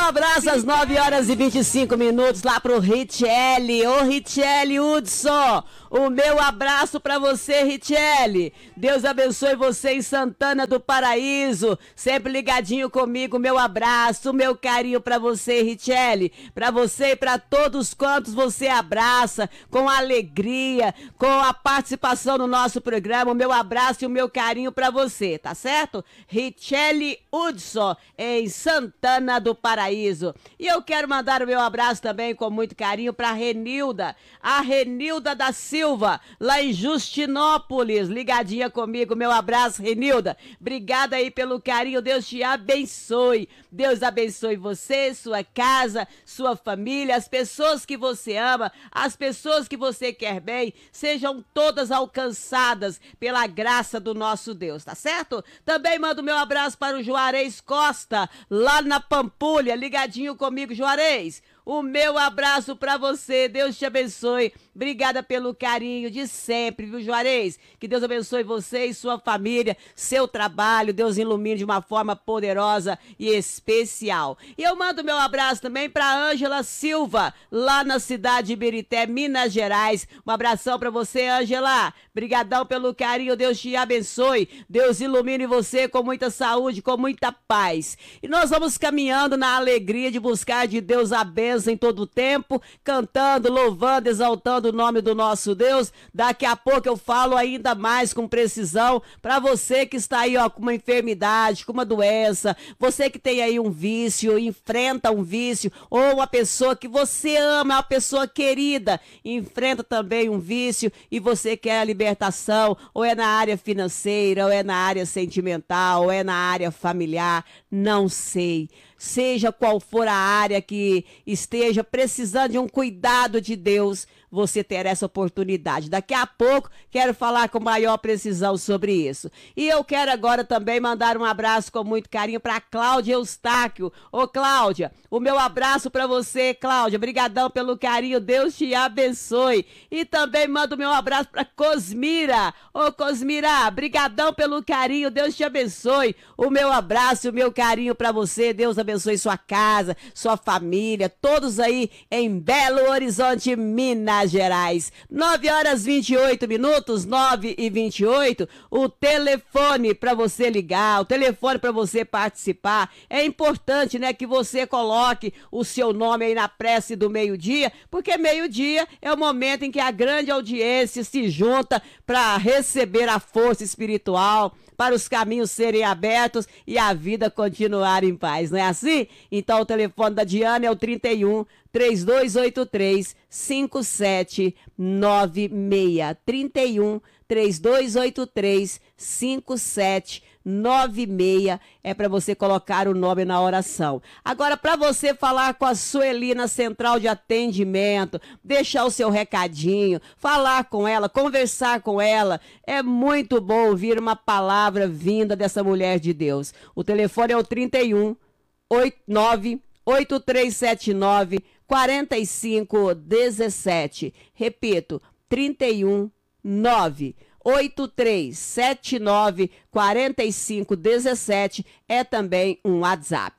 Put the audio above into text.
abraço às 9h25 lá pro Richelle. Ô Richelle Hudson, o meu abraço pra você, Richelle. Deus abençoe você em Santana do Paraíso, sempre ligadinho comigo. Meu abraço, meu carinho pra você, Richelle, pra você e pra todos quantos você abraça com alegria, com a participação no nosso programa. O meu abraço e o meu carinho pra você, tá certo? Richelle Hudson, em Santana do Paraíso. E eu quero mandar o meu abraço também com muito carinho pra Renilda, a Renilda da Silva, lá em Justinópolis, ligadinha comigo. Meu abraço, Renilda. Obrigada aí pelo carinho. Deus te abençoe. Deus abençoe você, sua casa, sua família, as pessoas que você ama, as pessoas que você quer bem, sejam todas alcançadas pela graça do nosso Deus, tá certo? Também mando meu abraço para o Juarez Costa, lá na Pampulha, ligadinho comigo, Juarez. O meu abraço pra você, Deus te abençoe. Obrigada pelo carinho de sempre, viu, Juarez? Que Deus abençoe você e sua família, seu trabalho, Deus ilumine de uma forma poderosa e especial. E eu mando meu abraço também pra Ângela Silva, lá na cidade de Ibirité, Minas Gerais. Um abração pra você, Ângela. Brigadão pelo carinho, Deus te abençoe. Deus ilumine você com muita saúde, com muita paz. E nós vamos caminhando na alegria de buscar de Deus a bênção em todo o tempo, cantando, louvando, exaltando o nome do nosso Deus. Daqui a pouco eu falo ainda mais com precisão para você que está aí, ó, com uma enfermidade, com uma doença, você que tem aí um vício, enfrenta um vício, ou uma pessoa que você ama, uma pessoa querida, enfrenta também um vício e você quer a libertação, ou é na área financeira, ou é na área sentimental, ou é na área familiar, não sei. Seja qual for a área que esteja precisando de um cuidado de Deus, você terá essa oportunidade. Daqui a pouco quero falar com maior precisão sobre isso. E eu quero agora também mandar um abraço com muito carinho para Cláudia Eustáquio. Ô Cláudia, o meu abraço para você, Cláudia. Obrigadão pelo carinho, Deus te abençoe. E também mando meu abraço para Cosmira. Ô Cosmira, brigadão pelo carinho, Deus te abençoe. O meu abraço e o meu carinho para você, Deus abençoe sua casa, sua família, todos aí em Belo Horizonte, Minas Gerais. 9h28, 9h28, o telefone para você ligar, o telefone para você participar. É importante, né, que você coloque o seu nome aí na prece do meio-dia, porque meio-dia é o momento em que a grande audiência se junta para receber a força espiritual, para os caminhos serem abertos e a vida continuar em paz, não é assim? Então o telefone da Diana é o 31-3283-5796. 31-3283-5796 é para você colocar o nome na oração. Agora, para você falar com a Sueli na central de atendimento, deixar o seu recadinho, falar com ela, conversar com ela, é muito bom ouvir uma palavra vinda dessa mulher de Deus. O telefone é o 31-98379-4517. Repito, 31-98379-4517 é também um WhatsApp.